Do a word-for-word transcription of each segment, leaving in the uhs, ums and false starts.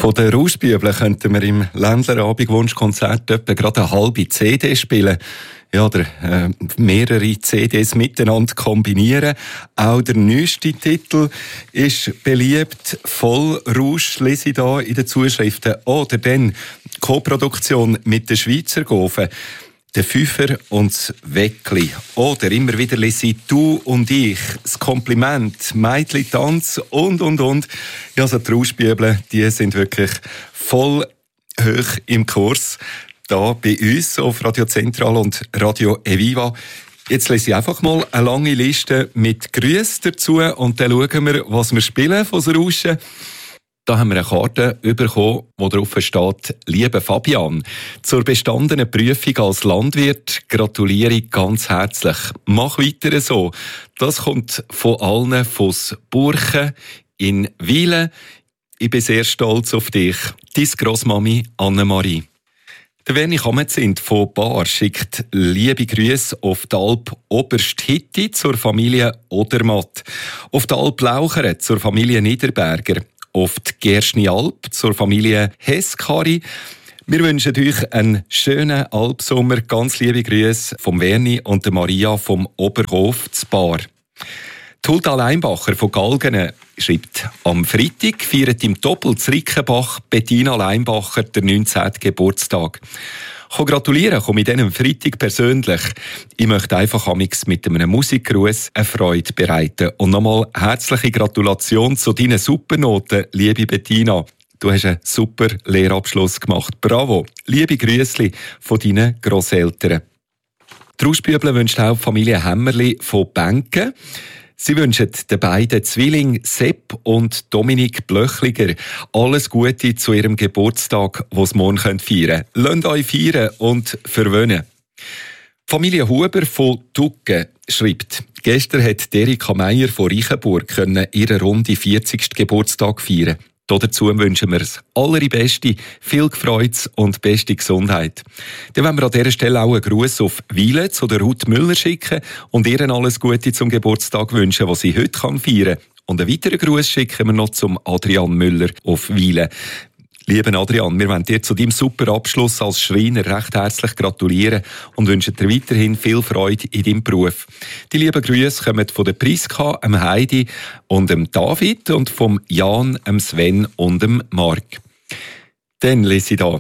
Von den Rauschbübeln könnten wir im Ländler Abendwunschkonzert etwa gerade eine halbe C D spielen. Ja, oder äh, mehrere C Ds miteinander kombinieren. Auch der neueste Titel ist beliebt. Voll Rausch lese ich da in den Zuschriften. Oder dann Co-Produktion mit den Schweizer Gofen. Der Fünfer und das Weckli. Oder immer wieder lese ich «Du und ich», das Kompliment, «Meitli Tanz» und, und, und. Ja, also die Rauschbübeln, die sind wirklich voll hoch im Kurs. Da bei uns auf Radio Zentral und Radio Eviva. Jetzt lese ich einfach mal eine lange Liste mit Grüßen dazu und dann schauen wir, was wir spielen von das Rauschen. Da haben wir eine Karte bekommen, wo drauf steht: «Lieber Fabian, zur bestandenen Prüfung als Landwirt gratuliere ich ganz herzlich. Mach weiter so. Das kommt von allen von Burchen in Wielen. Ich bin sehr stolz auf dich. Deine Grossmami Annemarie.» Der Werni Kametzind von Bar schickt liebe Grüße auf die Alp Obersthitti zur Familie Odermatt, auf die Alp Laucheren zur Familie Niederberger, auf die Gerschni Alp zur Familie Heskari. Wir wünschen euch einen schönen Alpsommer. Ganz liebe Grüße vom Werni und der Maria vom Oberhof zu Bar. Die Hulda Leinbacher von Galgenen schreibt: «Am Freitag feiert im Doppel zu Rickenbach Bettina Leinbacher den neunzehnten Geburtstag. Ich kann gratulieren, komme ich diesem Freitag persönlich. Ich möchte einfach amix mit einem Musikgruß eine Freude bereiten. Und nochmal herzliche Gratulation zu deinen Supernoten, liebe Bettina. Du hast einen super Lehrabschluss gemacht. Bravo. Liebe Grüßli von deinen Grosseltern.» Die Rauschbübeln wünscht auch die Familie Hämmerli von Benken. Sie wünschen den beiden Zwillingen Sepp und Dominik Blöchliger alles Gute zu ihrem Geburtstag, den sie morgen feiern können. Lasst euch feiern und verwöhnen. Die Familie Huber von Tucken schreibt: «Gestern hat Erika Meier von Reichenburg ihren runde vierzigsten Geburtstag feiern. Dazu wünschen wir das Allerbeste, viel Freude und beste Gesundheit.» Dann wollen wir an dieser Stelle auch einen Gruß auf Wielen zu der Ruth Müller schicken und ihr alles Gute zum Geburtstag wünschen, was sie heute feiern kann. Und einen weiteren Gruß schicken wir noch zum Adrian Müller auf Wielen. Lieber Adrian, wir wollen dir zu deinem super Abschluss als Schreiner recht herzlich gratulieren und wünschen dir weiterhin viel Freude in deinem Beruf. Die lieben Grüße kommen von der Priska, dem Heidi und dem David und vom Jan, dem Sven und dem Mark. Dann lese ich da: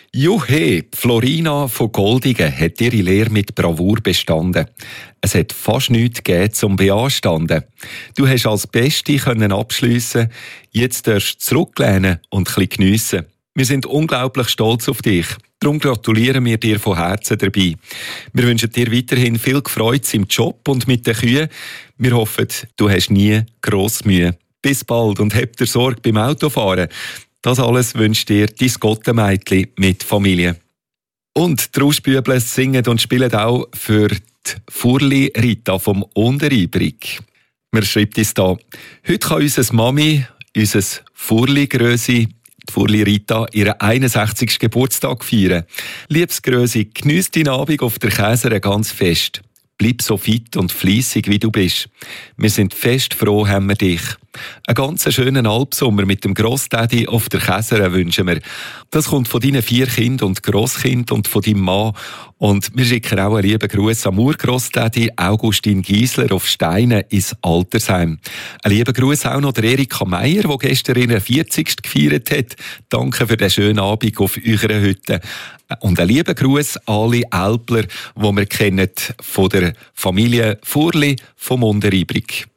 «Juhe, Florina von Goldingen hat ihre Lehre mit Bravour bestanden. Es hat fast nichts gegeben zum Beanstanden. Du hast als Beste können abschliessen. Jetzt darfst du zurücklehnen und ein bisschen geniessen. Wir sind unglaublich stolz auf dich. Darum gratulieren wir dir von Herzen dabei. Wir wünschen dir weiterhin viel Freude im Job und mit den Kühen. Wir hoffen, du hast nie gross Mühe. Bis bald und habt dir Sorge beim Autofahren. Das alles wünscht dir dein Gottemeitli mit Familie.» Und die Rauschbübeln singen und spielen auch für die Furli Rita vom Unteribrig. Wir schreibt uns da: «Heute kann unsere Mami, unser Furli Grösi, die Furli Rita, ihren einundsechzigsten Geburtstag feiern. Liebes Grösi, geniess deinen Abend auf der Käsere ganz fest. Bleib so fit und fleissig, wie du bist. Wir sind fest froh, haben wir dich. Einen ganz schönen Alpsommer mit dem Grossdaddy auf der Käsere wünschen wir. Das kommt von deinen vier Kindern und Grosskind und von deinem Mann. Und wir schicken auch einen lieben Gruß am Urgrossdaddy Augustin Giesler auf Steine ins Altersheim. Einen lieben Gruß auch noch der Erika Meier, die gestern ihren vierzigsten gefeiert hat. Danke für den schönen Abend auf eurer Hütte. Und einen lieben Gruß an alle Älpler, die wir kennen, von der Familie Furli vom Unteribrig.»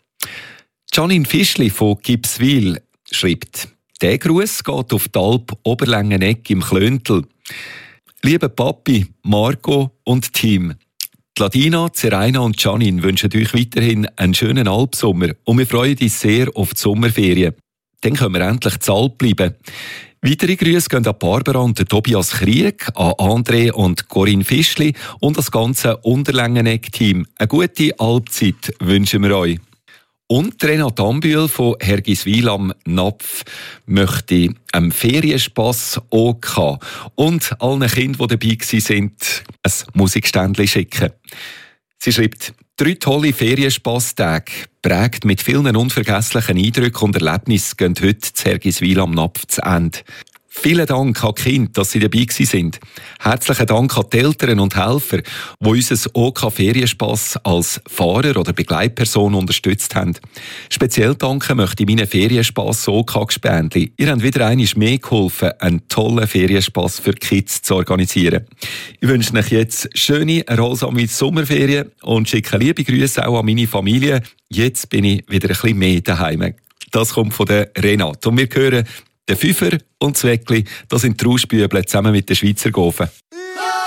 Janine Fischli von Gipswil schreibt: «Der Gruß geht auf die Alp Oberlängeneck im Klöntel. Liebe Papi, Marco und Team, die Ladina, Zeraina und Janine wünschen euch weiterhin einen schönen Alpsommer und wir freuen uns sehr auf die Sommerferien. Dann können wir endlich zu Alp bleiben. Weitere Grüße gehen an Barbara und Tobias Krieg, an André und Corinne Fischli und das ganze Unterlängeneck-Team. Eine gute Alpzeit wünschen wir euch.» Und Renat Ambühl von Hergiswil am Napf möchte einen Ferienspass OK und allen Kindern, die dabei waren, ein Musikständchen schicken. Sie schreibt: «Drei tolle Ferienspasstage, prägt mit vielen unvergesslichen Eindrücken und Erlebnissen, gehen heute zu Hergiswil am Napf zu Ende. Vielen Dank an die Kinder, dass sie dabei sind. Herzlichen Dank an die Eltern und Helfer, die unser OK Ferienspass als Fahrer oder Begleitperson unterstützt haben. Speziell danken möchte ich meinen Ferienspass OK Gspendli. Ihr habt wieder einmal mehr geholfen, einen tollen Ferienspass für die Kids zu organisieren. Ich wünsche euch jetzt schöne, erholsame Sommerferien und schicke liebe Grüße auch an meine Familie. Jetzt bin ich wieder ein bisschen mehr daheim. Das kommt von der Renate. Und wir hören der Fünfer und das Weckli, das sind die Rausbüble zusammen mit den Schweizer Gofen.